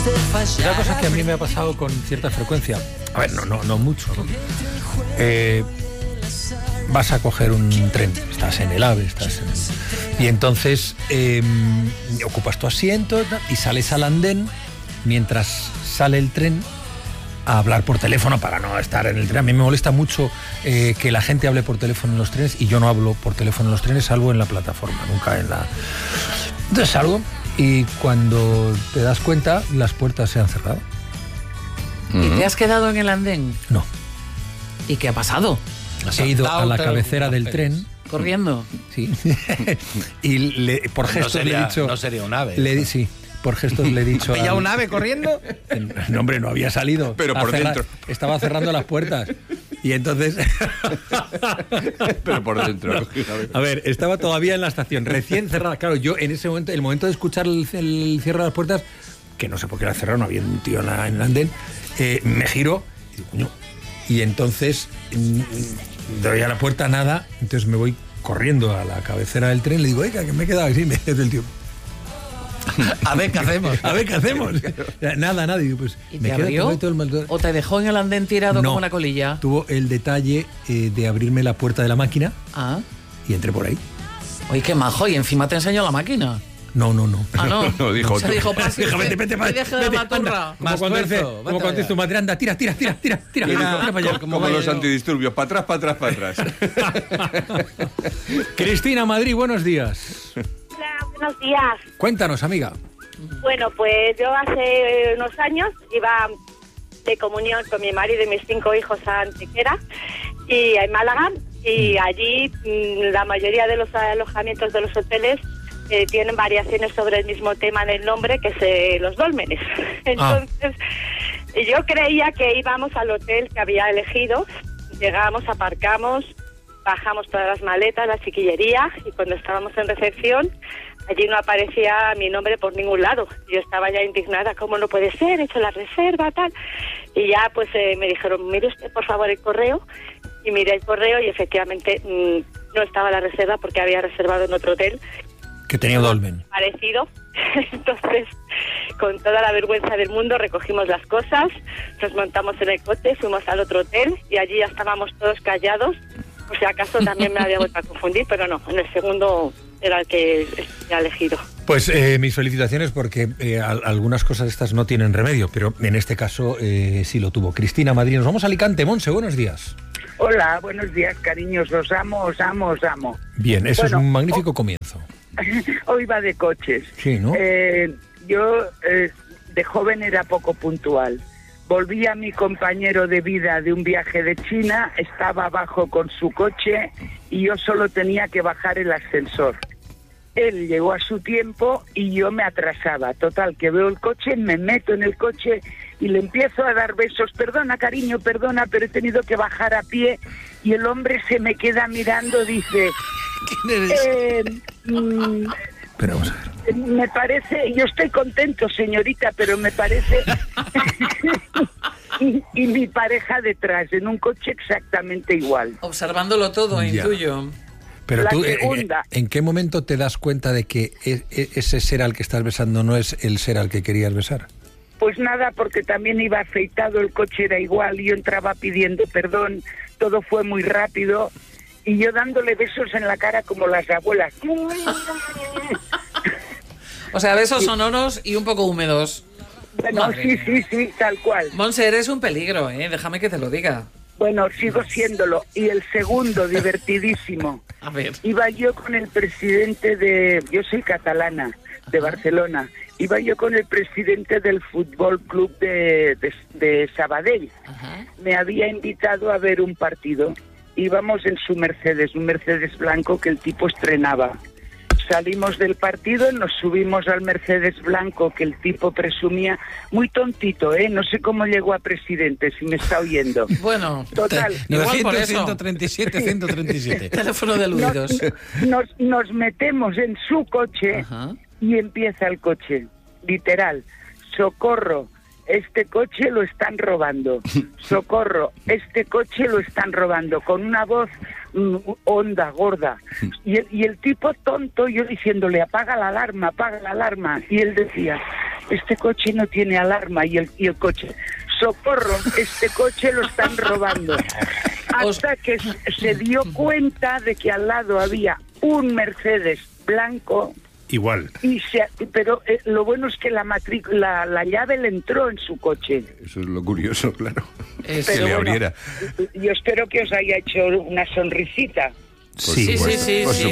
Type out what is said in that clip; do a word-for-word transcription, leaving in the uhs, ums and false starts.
Una cosa que a mí me ha pasado con cierta frecuencia, a ver, no, no, no mucho, ¿no? Eh, vas a coger un tren, estás en el AVE, estás en... y entonces eh, ocupas tu asiento y sales al andén mientras sale el tren a hablar por teléfono para no estar en el tren. A mí me molesta mucho eh, que la gente hable por teléfono en los trenes, y yo no hablo por teléfono en los trenes, salvo en la plataforma, nunca en la... Entonces salgo y cuando te das cuenta las puertas se han cerrado. ¿Y te has quedado en el andén? No. ¿Y qué ha pasado? He ido a la cabecera del tren. ¿Corriendo? Sí. Y le, por gestos no sería, le he dicho... No sería un ave. Le, sí, por gestos le he dicho... ¿Ya al, un ave corriendo? No, hombre, no había salido. Pero por cerrar, dentro. Estaba cerrando las puertas. Y entonces... Pero por dentro. No. A ver, estaba todavía en la estación, recién cerrada. Claro, yo en ese momento, el momento de escuchar el, el cierre de las puertas, que no sé por qué era cerrado, no había un tío en, la, en el andén, eh, me giro y digo, coño. Y entonces mmm, doy a la puerta, nada, entonces me voy corriendo a la cabecera del tren, le digo, oiga, que me he quedado así, me dice el tío. A ver qué hacemos. A ver qué hacemos. Nada, nada. Y digo, pues, ¿Y me te queda abrió? todo el mal... ¿O te dejó en el andén tirado No, como una colilla? Tuvo el detalle eh, de abrirme la puerta de la máquina Ah. y entré por ahí. Oye, qué majo. Y encima te enseñó la máquina. No, no, no. Ah, no. No, dijo Se tú. dijo, pase. Déjame, vete, vete, Me deje de vete, maturra. anda. Como Más cuando dice, tuerzo, como vete cuando dice allá. tu madre, anda, tira, tira, tira, tira, tira, tira, Mira, tira para allá. como vaya los yo. antidisturbios, para atrás, para atrás, para atrás. Cristina Madrid, buenos días. Hola, buenos días. Cuéntanos, amiga. Bueno, pues yo hace unos años iba de comunión con mi marido y mis cinco hijos a Antequera y en Málaga, y allí mmm, la mayoría de los alojamientos de los hoteles eh, tienen variaciones sobre el mismo tema del nombre, que es eh, los dólmenes. Entonces, ah. yo creía que íbamos al hotel que había elegido, llegamos, aparcamos, bajamos todas las maletas, la chiquillería, y cuando estábamos en recepción, allí no aparecía mi nombre por ningún lado. Yo estaba ya indignada, ¿cómo no puede ser? He hecho la reserva, tal. Y ya pues eh, me dijeron, mire usted por favor el correo. Y miré el correo y efectivamente mmm, no estaba la reserva porque había reservado en otro hotel. Que tenía dolmen. Parecido. Entonces, con toda la vergüenza del mundo, recogimos las cosas, nos montamos en el coche, fuimos al otro hotel y allí ya estábamos todos callados. Por si acaso también me había vuelto a confundir, pero no, en el segundo era el que he elegido. Pues eh, mis felicitaciones, porque eh, a, algunas cosas estas no tienen remedio, pero en este caso eh, sí lo tuvo. Cristina Madrid, nos vamos a Alicante. Monse, buenos días. Hola, buenos días, cariños, os amo, os amo, os amo. Bien, eso bueno, es un magnífico oh, comienzo. Hoy va de coches. Sí, ¿no? Eh, yo eh, de joven era poco puntual. Volví a mi compañero de vida de un viaje de China, estaba abajo con su coche y yo solo tenía que bajar el ascensor. Él llegó a su tiempo y yo me atrasaba. Total, que veo el coche, me meto en el coche y le empiezo a dar besos. Perdona, cariño, perdona, pero he tenido que bajar a pie. Y el hombre se me queda mirando, dice... ¿Quién eres? Eh, mm, pero vamos a ver. Me parece... Yo estoy contento, señorita, pero me parece... y, y mi pareja detrás, en un coche exactamente igual. Observándolo todo, Ya. intuyo. Pero La tú, eh, segunda. ¿en qué momento te das cuenta de que e- e- ese ser al que estás besando no es el ser al que querías besar? Pues nada, porque también iba afeitado, el coche era igual, yo entraba pidiendo perdón, todo fue muy rápido y yo dándole besos en la cara como las abuelas. O sea, besos sonoros y un poco húmedos. Bueno, Madre sí, mía. sí, sí, tal cual. Monse, eres un peligro, ¿eh? Déjame que te lo diga. Bueno, sigo siéndolo. Y el segundo, divertidísimo. A ver. Iba yo con el presidente de... Yo soy catalana, de Barcelona. Iba yo con el presidente del Fútbol Club de, de, de Sabadell. Ajá. Me había invitado a ver un partido. Íbamos en su Mercedes, un Mercedes blanco que el tipo estrenaba. Salimos del partido, nos subimos al Mercedes blanco que el tipo presumía, muy tontito, ¿eh? No sé cómo llegó a presidente, si me está oyendo. Bueno, Total. Igual por novecientos, eso. ciento treinta y siete, ciento treinta y siete. teléfono de aludidos. Nos, nos, nos metemos en su coche Ajá. y empieza el coche, literal, socorro, este coche lo están robando, socorro, este coche lo están robando, con una voz mm, honda, gorda, y el, y el tipo tonto, yo diciéndole, apaga la alarma, apaga la alarma, y él decía, este coche no tiene alarma, y el, y el coche, socorro, este coche lo están robando. Hasta que se dio cuenta de que al lado había un Mercedes blanco. Igual. Y se, pero eh, lo bueno es que la, matric, la, la llave le entró en su coche. Eso es lo curioso, claro. Es- Que Pero le bueno, abriera. yo espero que os haya hecho una sonrisita. Sí, sí, sí, Por sí.